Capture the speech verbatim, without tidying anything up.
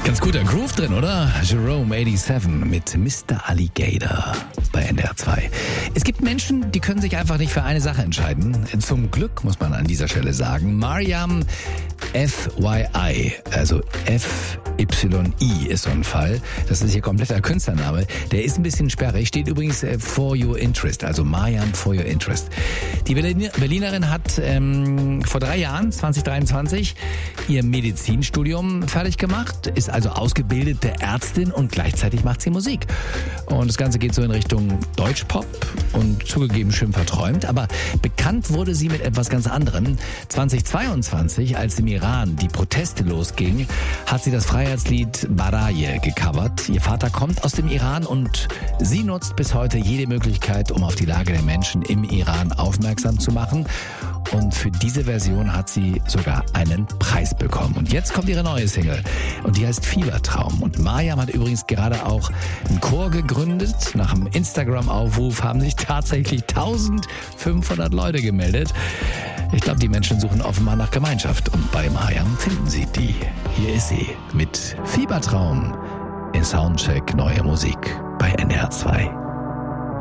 Ganz guter Groove drin, oder? Jerome siebenundachtzig mit Mister Alligator bei N D R zwei. Es gibt Menschen, die können sich einfach nicht für eine Sache entscheiden. Zum Glück, muss man an dieser Stelle sagen. Mariam F Y I, also F Y I ist so ein Fall. Das ist ihr kompletter Künstlername. Der ist ein bisschen sperrig. Steht übrigens äh, For Your Interest, also Mariam For Your Interest. Die Berlin- Berlinerin hat ähm, vor drei Jahren, zwanzig dreiundzwanzig, ihr Medizinstudium fertig gemacht, ist also ausgebildete Ärztin und gleichzeitig macht sie Musik. Und das Ganze geht so in Richtung Deutschpop und zugegeben schön verträumt. Aber bekannt wurde sie mit etwas ganz anderem. zweitausendzweiundzwanzig, als im Iran die Proteste losgingen, hat sie das Freiheitslied Baraye gecovert. Ihr Vater kommt aus dem Iran und sie nutzt bis heute jede Möglichkeit, um auf die Lage der Menschen im Iran aufmerksam zu machen. Und für diese Version hat sie sogar einen Preis bekommen. Und jetzt kommt ihre neue Single. Und die heißt Fiebertraum. Und Mariam hat übrigens gerade auch einen Chor gegründet. Nach einem Instagram-Aufruf haben sich tatsächlich eintausendfünfhundert Leute gemeldet. Ich glaube, die Menschen suchen offenbar nach Gemeinschaft. Und bei Mariam finden sie die. Hier ist sie mit Fiebertraum in Soundcheck Neue Musik bei N D R zwei.